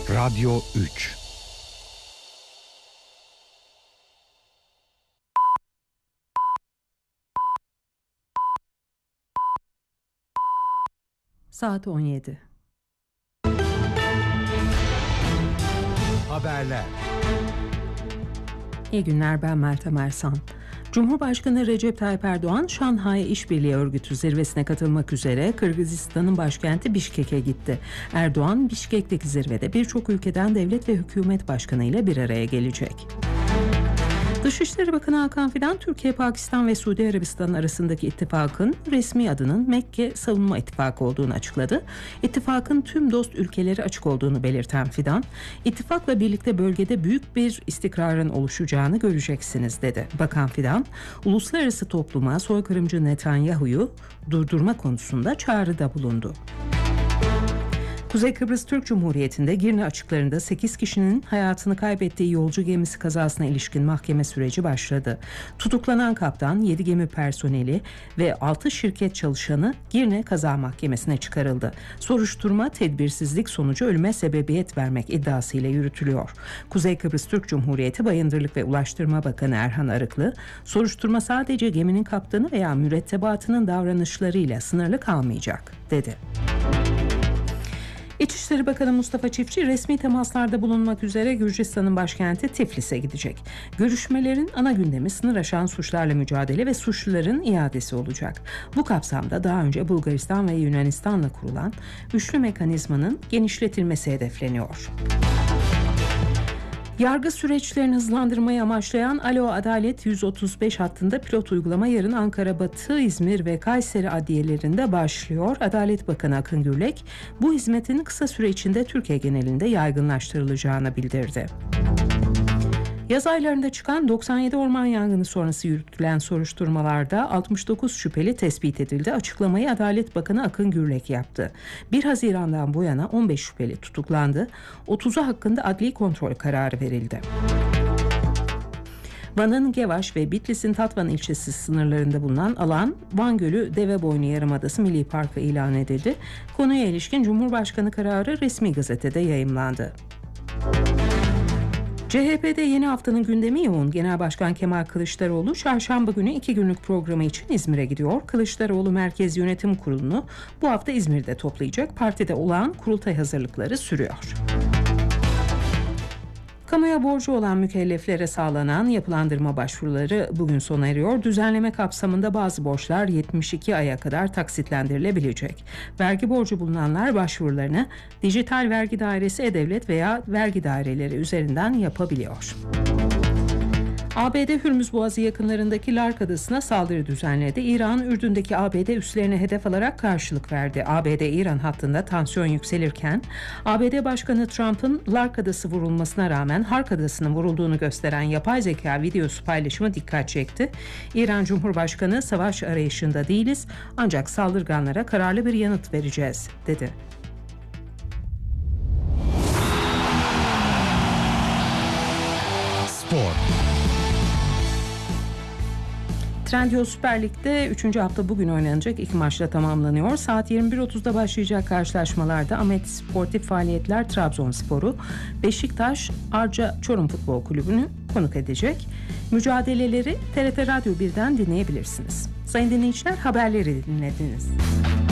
Radyo 3. Saat 17. Haberler. İyi günler, ben Meltem Ersan. Cumhurbaşkanı Recep Tayyip Erdoğan, Şanhay İşbirliği Örgütü zirvesine katılmak üzere Kırgızistan'ın başkenti Bişkek'e gitti. Erdoğan, Bişkek'teki zirvede birçok ülkeden devlet ve hükümet başkanı ile bir araya gelecek. Dışişleri Bakanı Hakan Fidan, Türkiye, Pakistan ve Suudi Arabistan arasındaki ittifakın resmi adının Mekke Savunma İttifakı olduğunu açıkladı. İttifakın tüm dost ülkeleri açık olduğunu belirten Fidan, ittifakla birlikte bölgede büyük bir istikrarın oluşacağını göreceksiniz dedi. Bakan Fidan, uluslararası topluma soykırımcı Netanyahu'yu durdurma konusunda çağrıda bulundu. Kuzey Kıbrıs Türk Cumhuriyeti'nde Girne açıklarında 8 kişinin hayatını kaybettiği yolcu gemisi kazasına ilişkin mahkeme süreci başladı. Tutuklanan kaptan, 7 gemi personeli ve 6 şirket çalışanı Girne Kaza Mahkemesi'ne çıkarıldı. Soruşturma, tedbirsizlik sonucu ölüme sebebiyet vermek iddiasıyla yürütülüyor. Kuzey Kıbrıs Türk Cumhuriyeti Bayındırlık ve Ulaştırma Bakanı Erhan Arıklı, soruşturma sadece geminin kaptanı veya mürettebatının davranışlarıyla sınırlı kalmayacak dedi. İçişleri Bakanı Mustafa Çiftçi resmi temaslarda bulunmak üzere Gürcistan'ın başkenti Tiflis'e gidecek. Görüşmelerin ana gündemi sınır aşan suçlarla mücadele ve suçluların iadesi olacak. Bu kapsamda daha önce Bulgaristan ve Yunanistan'la kurulan üçlü mekanizmanın genişletilmesi hedefleniyor. Yargı süreçlerini hızlandırmayı amaçlayan Alo Adalet 135 hattında pilot uygulama yarın Ankara, Batı, İzmir ve Kayseri adliyelerinde başlıyor. Adalet Bakanı Akın Gürlek, bu hizmetin kısa süre içinde Türkiye genelinde yaygınlaştırılacağını bildirdi. Yaz aylarında çıkan 97 orman yangını sonrası yürütülen soruşturmalarda 69 şüpheli tespit edildi. Açıklamayı Adalet Bakanı Akın Gürlek yaptı. 1 Haziran'dan bu yana 15 şüpheli tutuklandı. 30'u hakkında adli kontrol kararı verildi. Van'ın Gevaş ve Bitlis'in Tatvan ilçesi sınırlarında bulunan alan Van Gölü Deveboynu Yarımadası Milli Parkı ilan edildi. Konuya ilişkin Cumhurbaşkanı kararı resmi gazetede yayımlandı. CHP'de yeni haftanın gündemi yoğun. Genel Başkan Kemal Kılıçdaroğlu çarşamba günü 2 günlük programı için İzmir'e gidiyor. Kılıçdaroğlu Merkez Yönetim Kurulu'nu bu hafta İzmir'de toplayacak. Partide olağan kurultay hazırlıkları sürüyor. Kamuya borcu olan mükelleflere sağlanan yapılandırma başvuruları bugün sona eriyor. Düzenleme kapsamında bazı borçlar 72 aya kadar taksitlendirilebilecek. Vergi borcu bulunanlar başvurularını Dijital Vergi Dairesi, E-Devlet veya vergi daireleri üzerinden yapabiliyor. ABD Hürmüz Boğazı yakınlarındaki Lark Adası'na saldırı düzenledi. İran, Ürdün'deki ABD üslerine hedef alarak karşılık verdi. ABD-İran hattında tansiyon yükselirken, ABD Başkanı Trump'ın Lark Adası vurulmasına rağmen Hark Adası'nın vurulduğunu gösteren yapay zeka videosu paylaşımı dikkat çekti. İran Cumhurbaşkanı, savaş arayışında değiliz ancak saldırganlara kararlı bir yanıt vereceğiz dedi. Spor. Trendyol Süper Lig'de 3. hafta bugün oynanacak 2 maçla tamamlanıyor. Saat 21.30'da başlayacak karşılaşmalarda Ahmet Sportif Faaliyetler Trabzonspor'u, Beşiktaş Arca Çorum Futbol Kulübü'nü konuk edecek. Mücadeleleri TRT Radyo 1'den dinleyebilirsiniz. Sayın dinleyiciler, haberleri dinlediniz.